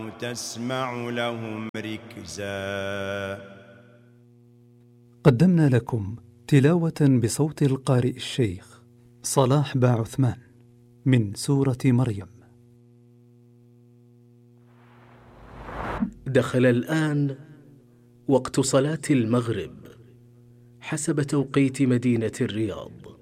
تسمع لهم ركزا. قدمنا لكم تلاوة بصوت القارئ الشيخ صلاح باعثمان من سورة مريم. دخل الآن وقت صلاة المغرب حسب توقيت مدينة الرياض.